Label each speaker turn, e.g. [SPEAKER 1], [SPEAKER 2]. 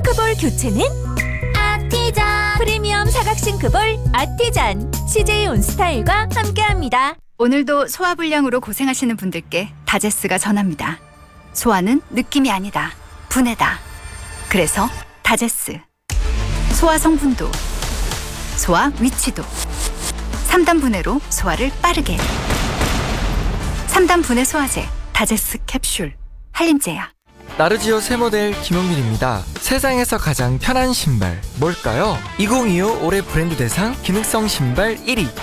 [SPEAKER 1] 싱크볼 교체는
[SPEAKER 2] 아티잔.
[SPEAKER 1] 프리미엄 사각 싱크볼 아티잔 CJ 온스타일과 함께합니다.
[SPEAKER 3] 오늘도 소화불량으로 고생하시는 분들께 다제스가 전합니다. 소화는 느낌이 아니다. 분해다. 그래서 다제스. 소화 성분도, 소화 위치도. 3단 분해로 소화를 빠르게. 3단 분해 소화제 다제스 캡슐. 한림제야.
[SPEAKER 4] 나르지오 새 모델 김용민입니다. 세상에서 가장 편한 신발 뭘까요? 2025 올해 브랜드 대상 기능성 신발 1위